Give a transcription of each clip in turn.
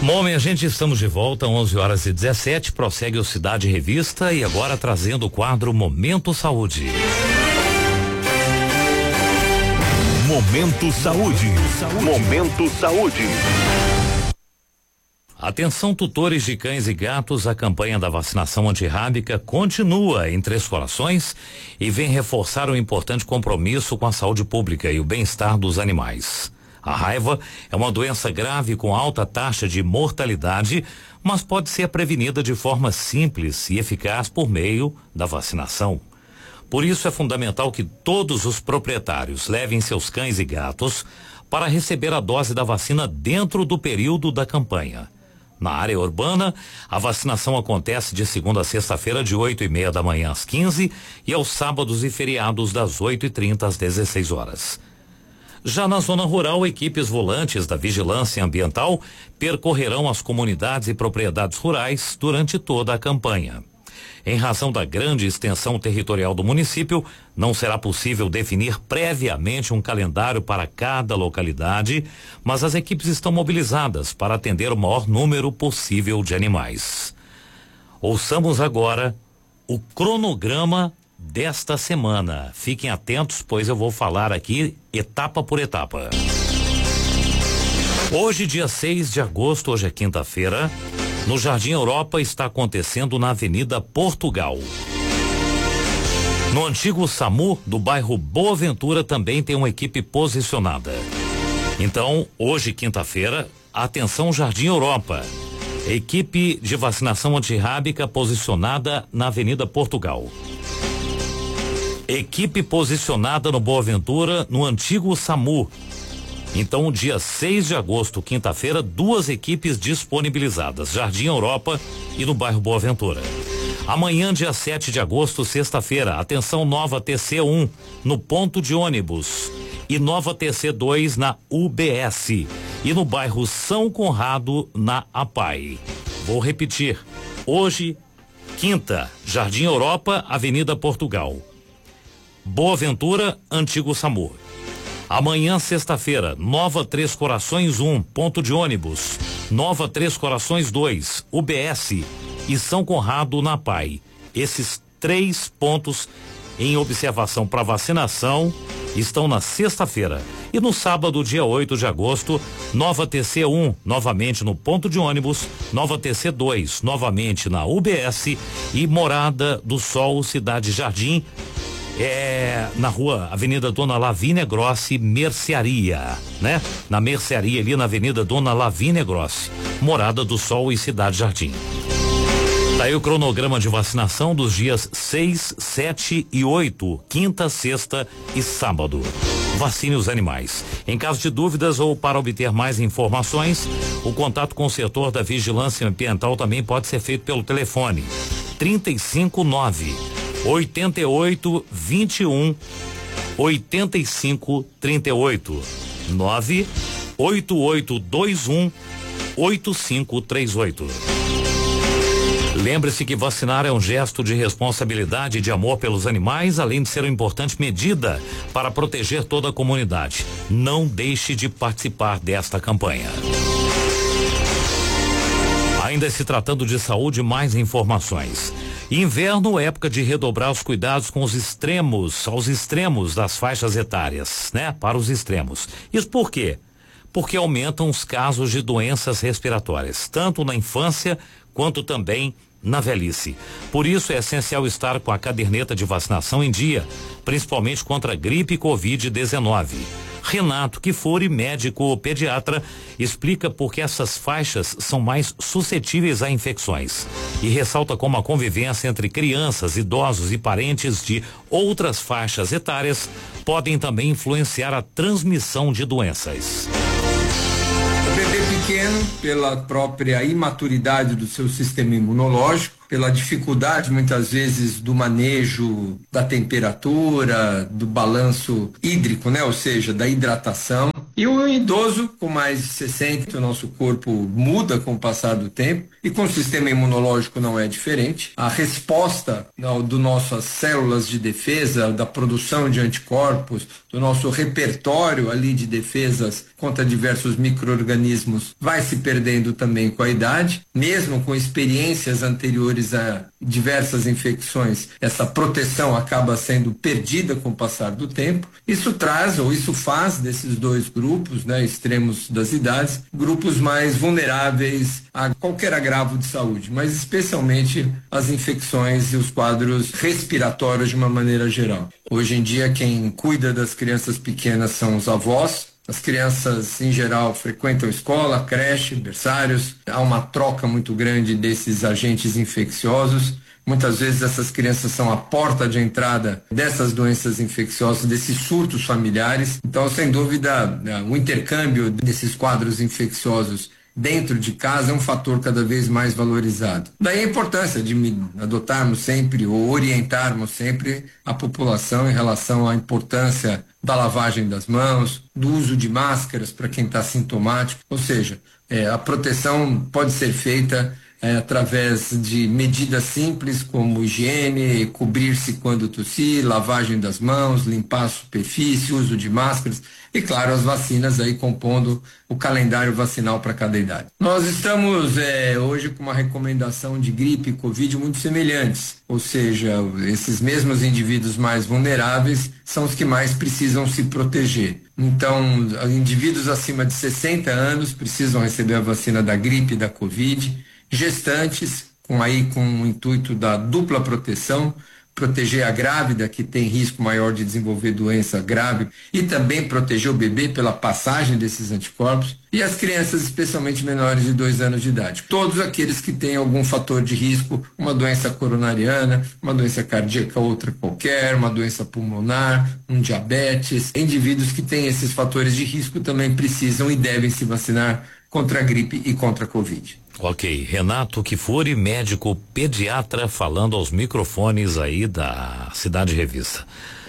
Bom, minha gente, estamos de volta, 11h17, prossegue o Cidade Revista e agora trazendo o quadro Momento Saúde. Momento Saúde. Momento Saúde. Atenção, tutores de cães e gatos, a campanha da vacinação antirrábica continua em Três Corações e vem reforçar um importante compromisso com a saúde pública e o bem-estar dos animais. A raiva é uma doença grave com alta taxa de mortalidade, mas pode ser prevenida de forma simples e eficaz por meio da vacinação. Por isso é fundamental que todos os proprietários levem seus cães e gatos para receber a dose da vacina dentro do período da campanha. Na área urbana, a vacinação acontece de segunda a sexta-feira de 8:30 da manhã às 15 e aos sábados e feriados das 8:30 às 16 horas. Já na zona rural, equipes volantes da Vigilância Ambiental percorrerão as comunidades e propriedades rurais durante toda a campanha. Em razão da grande extensão territorial do município, não será possível definir previamente um calendário para cada localidade, mas as equipes estão mobilizadas para atender o maior número possível de animais. Ouçamos agora o cronograma desta semana. Fiquem atentos, pois eu vou falar aqui etapa por etapa. Hoje, dia 6 de agosto, hoje é quinta-feira, no Jardim Europa está acontecendo na Avenida Portugal. No antigo SAMU do bairro Boa Ventura também tem uma equipe posicionada. Então, hoje, quinta-feira, atenção Jardim Europa. Equipe de vacinação antirrábica posicionada na Avenida Portugal. Equipe posicionada no Boa Ventura, no antigo SAMU. Então, dia 6 de agosto, quinta-feira, 2 equipes disponibilizadas, Jardim Europa e no bairro Boa Ventura. Amanhã, dia 7 de agosto, sexta-feira, atenção, nova TC1 no ponto de ônibus e nova TC2 na UBS e no bairro São Conrado, na APAI. Vou repetir, hoje, quinta, Jardim Europa, Avenida Portugal. Boa Ventura, antigo SAMU. Amanhã, sexta-feira, nova Três Corações 1, ponto de ônibus. Nova Três Corações 2, UBS e São Conrado, na PAI. Esses 3 pontos em observação para vacinação estão na sexta-feira. E no sábado, dia 8 de agosto, nova TC1, novamente no ponto de ônibus, nova TC2, novamente na UBS e Morada do Sol, Cidade Jardim, na rua Avenida Dona Lavínia Grossi, Mercearia, né? Na Mercearia ali na Avenida Dona Lavínia Grossi, Morada do Sol e Cidade Jardim. Tá aí o cronograma de vacinação dos dias 6, 7 e 8, quinta, sexta e sábado. Vacine os animais. Em caso de dúvidas ou para obter mais informações, o contato com o setor da Vigilância Ambiental também pode ser feito pelo telefone 359 88 21 85 38 98821 8538. Lembre-se que vacinar é um gesto de responsabilidade e de amor pelos animais, além de ser uma importante medida para proteger toda a comunidade. Não deixe de participar desta campanha. Ainda se tratando de saúde, mais informações. Inverno, época de redobrar os cuidados com os extremos, aos extremos das faixas etárias, né? Para os extremos. Isso por quê? Porque aumentam os casos de doenças respiratórias, tanto na infância quanto também na velhice. Por isso é essencial estar com a caderneta de vacinação em dia, principalmente contra a gripe e Covid-19. Renato Kifuri, médico pediatra, explica por que essas faixas são mais suscetíveis a infecções e ressalta como a convivência entre crianças, idosos e parentes de outras faixas etárias podem também influenciar a transmissão de doenças. O bebê pequeno, pela própria imaturidade do seu sistema imunológico, pela dificuldade muitas vezes do manejo da temperatura, do balanço hídrico, né? Ou seja, da hidratação. E o idoso com mais de 60, o nosso corpo muda com o passar do tempo e com o sistema imunológico não é diferente. A resposta do nossas células de defesa, da produção de anticorpos, do nosso repertório ali de defesas contra diversos micro-organismos vai se perdendo também com a idade, mesmo com experiências anteriores a diversas infecções, essa proteção acaba sendo perdida com o passar do tempo. Isso traz, ou isso faz desses dois grupos, né, extremos das idades, grupos mais vulneráveis a qualquer agravo de saúde, mas especialmente as infecções e os quadros respiratórios de uma maneira geral. Hoje em dia, quem cuida das crianças pequenas são os avós. As crianças, em geral, frequentam escola, creche, berçários. Há uma troca muito grande desses agentes infecciosos. Muitas vezes essas crianças são a porta de entrada dessas doenças infecciosas, desses surtos familiares. Então, sem dúvida, o intercâmbio desses quadros infecciosos dentro de casa é um fator cada vez mais valorizado. Daí a importância de adotarmos sempre ou orientarmos sempre a população em relação à importância da lavagem das mãos, do uso de máscaras para quem está sintomático, ou seja, a proteção pode ser feita através de medidas simples como higiene, cobrir-se quando tossir, lavagem das mãos, limpar a superfície, uso de máscaras e, claro, as vacinas aí compondo o calendário vacinal para cada idade. Nós estamos hoje com uma recomendação de gripe e Covid muito semelhantes, ou seja, esses mesmos indivíduos mais vulneráveis são os que mais precisam se proteger. Então, indivíduos acima de 60 anos precisam receber a vacina da gripe e da Covid, gestantes, com o intuito da dupla proteção, proteger a grávida que tem risco maior de desenvolver doença grave e também proteger o bebê pela passagem desses anticorpos e as crianças especialmente menores de 2 anos de idade. Todos aqueles que têm algum fator de risco, uma doença coronariana, uma doença cardíaca, outra qualquer, uma doença pulmonar, um diabetes. Indivíduos que têm esses fatores de risco também precisam e devem se vacinar contra a gripe e contra a Covid. Ok, Renato Kifuri, médico pediatra, falando aos microfones aí da Cidade Revista.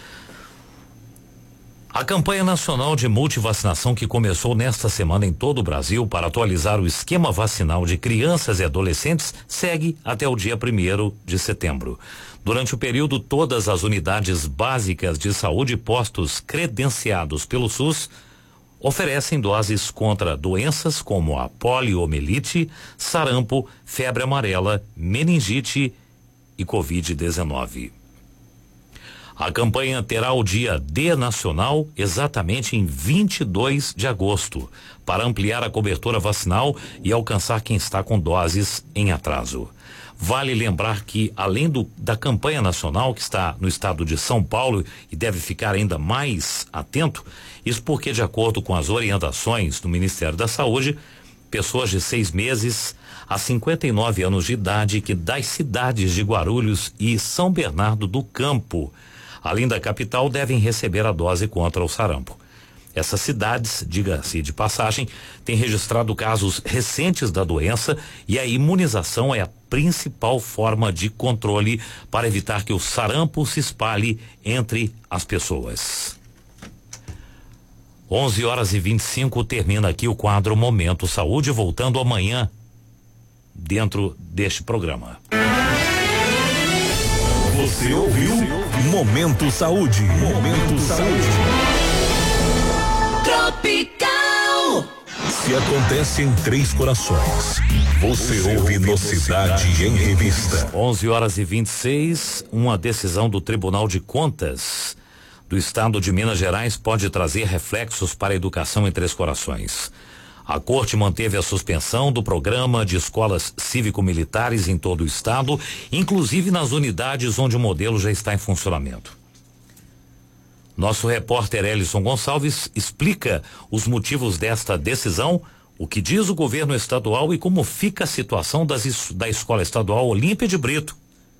A campanha nacional de multivacinação que começou nesta semana em todo o Brasil para atualizar o esquema vacinal de crianças e adolescentes segue até o dia 1º de setembro. Durante o período, todas as unidades básicas de saúde e postos credenciados pelo SUS oferecem doses contra doenças como a poliomielite, sarampo, febre amarela, meningite e Covid-19. A campanha terá o dia D nacional exatamente em 22 de agosto, para ampliar a cobertura vacinal e alcançar quem está com doses em atraso. Vale lembrar que, além da campanha nacional que está no estado de São Paulo e deve ficar ainda mais atento, isso porque, de acordo com as orientações do Ministério da Saúde, pessoas de 6 meses a 59 anos de idade que das cidades de Guarulhos e São Bernardo do Campo, além da capital, devem receber a dose contra o sarampo. Essas cidades, diga-se de passagem, têm registrado casos recentes da doença e a imunização é a principal forma de controle para evitar que o sarampo se espalhe entre as pessoas. 11h25, termina aqui o quadro Momento Saúde, voltando amanhã dentro deste programa. Você ouviu Momento Saúde. Momento Saúde. Tropical. Se acontece em Três Corações, você ouve no Cidade em Revista. 11h26, uma decisão do Tribunal de Contas do Estado de Minas Gerais pode trazer reflexos para a educação em Três Corações. A Corte manteve a suspensão do programa de escolas cívico-militares em todo o estado, inclusive nas unidades onde o modelo já está em funcionamento. Nosso repórter Elison Gonçalves explica os motivos desta decisão, o que diz o governo estadual e como fica a situação da Escola Estadual Olímpia de Brito.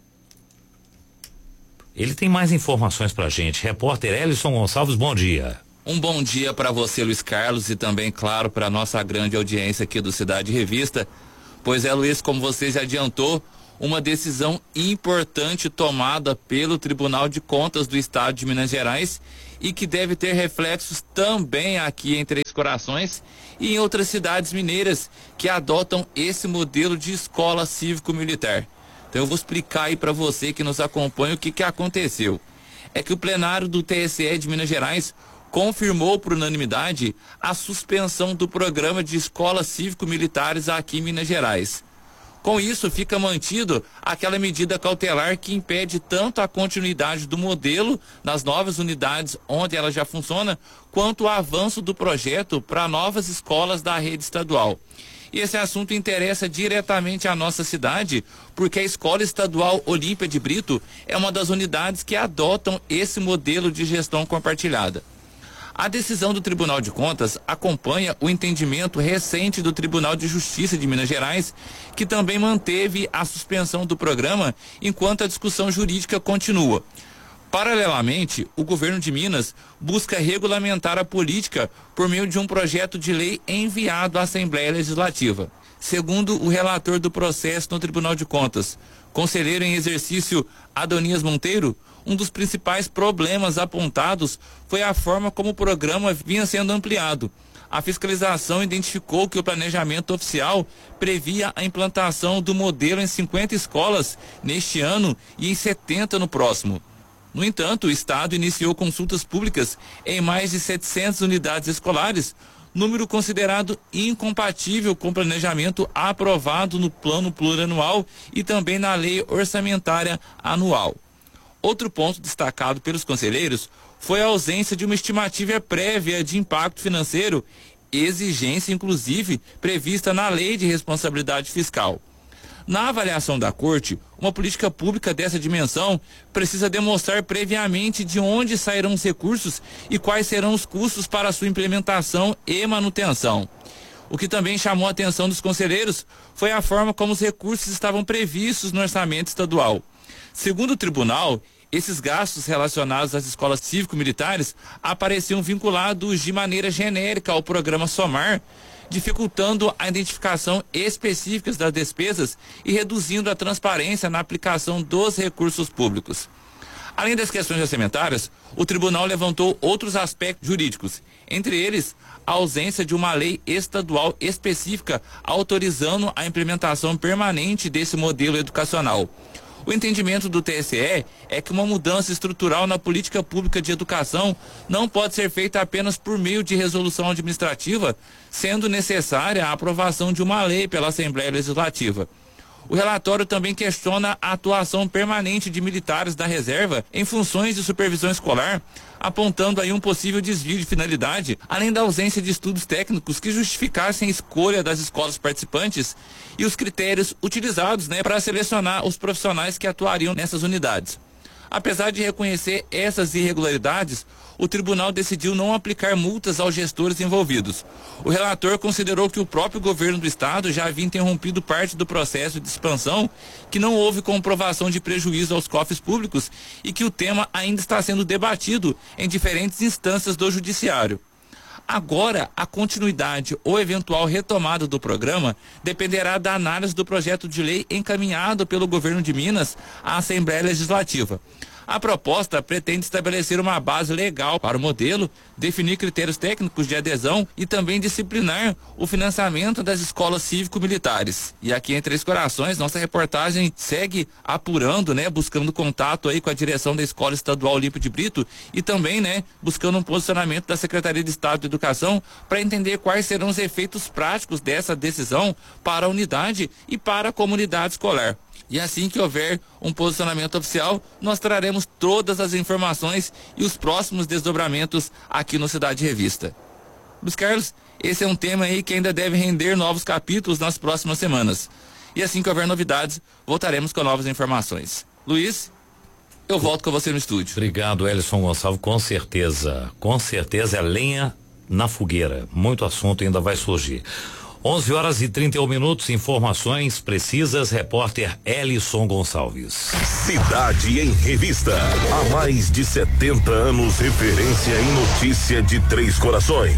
Ele tem mais informações pra gente. Repórter Elison Gonçalves, bom dia. Um bom dia para você, Luiz Carlos, e também, claro, para nossa grande audiência aqui do Cidade Revista. Pois é, Luiz, como você já adiantou, uma decisão importante tomada pelo Tribunal de Contas do Estado de Minas Gerais e que deve ter reflexos também aqui em Três Corações e em outras cidades mineiras que adotam esse modelo de escola cívico-militar. Então eu vou explicar aí para você que nos acompanha o que aconteceu. É que o plenário do TSE de Minas Gerais confirmou por unanimidade a suspensão do programa de escolas cívico-militares aqui em Minas Gerais. Com isso, fica mantido aquela medida cautelar que impede tanto a continuidade do modelo nas novas unidades onde ela já funciona, quanto o avanço do projeto para novas escolas da rede estadual. E esse assunto interessa diretamente à nossa cidade, porque a Escola Estadual Olímpia de Brito é uma das unidades que adotam esse modelo de gestão compartilhada. A decisão do Tribunal de Contas acompanha o entendimento recente do Tribunal de Justiça de Minas Gerais, que também manteve a suspensão do programa enquanto a discussão jurídica continua. Paralelamente, o governo de Minas busca regulamentar a política por meio de um projeto de lei enviado à Assembleia Legislativa. Segundo o relator do processo no Tribunal de Contas, conselheiro em exercício Adonias Monteiro, um dos principais problemas apontados foi a forma como o programa vinha sendo ampliado. A fiscalização identificou que o planejamento oficial previa a implantação do modelo em 50 escolas neste ano e em 70 no próximo. No entanto, o Estado iniciou consultas públicas em mais de 700 unidades escolares, número considerado incompatível com o planejamento aprovado no Plano Plurianual e também na Lei Orçamentária Anual. Outro ponto destacado pelos conselheiros foi a ausência de uma estimativa prévia de impacto financeiro, exigência inclusive prevista na Lei de Responsabilidade Fiscal. Na avaliação da Corte, uma política pública dessa dimensão precisa demonstrar previamente de onde sairão os recursos e quais serão os custos para a sua implementação e manutenção. O que também chamou a atenção dos conselheiros foi a forma como os recursos estavam previstos no orçamento estadual. Segundo o tribunal, esses gastos relacionados às escolas cívico-militares apareciam vinculados de maneira genérica ao programa SOMAR, dificultando a identificação específica das despesas e reduzindo a transparência na aplicação dos recursos públicos. Além das questões orçamentárias, o tribunal levantou outros aspectos jurídicos, entre eles a ausência de uma lei estadual específica autorizando a implementação permanente desse modelo educacional. O entendimento do TSE é que uma mudança estrutural na política pública de educação não pode ser feita apenas por meio de resolução administrativa, sendo necessária a aprovação de uma lei pela Assembleia Legislativa. O relatório também questiona a atuação permanente de militares da reserva em funções de supervisão escolar, apontando aí um possível desvio de finalidade, além da ausência de estudos técnicos que justificassem a escolha das escolas participantes e os critérios utilizados, para selecionar os profissionais que atuariam nessas unidades. Apesar de reconhecer essas irregularidades, o tribunal decidiu não aplicar multas aos gestores envolvidos. O relator considerou que o próprio governo do estado já havia interrompido parte do processo de expansão, que não houve comprovação de prejuízo aos cofres públicos e que o tema ainda está sendo debatido em diferentes instâncias do judiciário. Agora, a continuidade ou eventual retomada do programa dependerá da análise do projeto de lei encaminhado pelo governo de Minas à Assembleia Legislativa. A proposta pretende estabelecer uma base legal para o modelo, definir critérios técnicos de adesão e também disciplinar o financiamento das escolas cívico-militares. E aqui em Três Corações, nossa reportagem segue apurando, buscando contato aí com a direção da Escola Estadual Olímpia de Brito e também, buscando um posicionamento da Secretaria de Estado de Educação para entender quais serão os efeitos práticos dessa decisão para a unidade e para a comunidade escolar. E assim que houver um posicionamento oficial, nós traremos todas as informações e os próximos desdobramentos aqui no Cidade Revista. Luiz Carlos, esse é um tema aí que ainda deve render novos capítulos nas próximas semanas. E assim que houver novidades, voltaremos com novas informações. Luiz, eu volto com você no estúdio. Obrigado, Elison Gonçalves, com certeza é lenha na fogueira. Muito assunto ainda vai surgir. 11h31, informações precisas, repórter Elison Gonçalves. Cidade em Revista, há mais de 70 anos referência em notícia de Três Corações.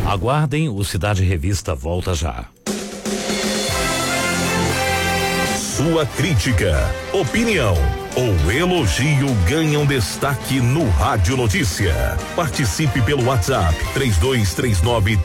Aguardem, o Cidade Revista volta já. sua crítica, opinião ou elogio ganham destaque no Rádio Notícia. Participe pelo WhatsApp 3239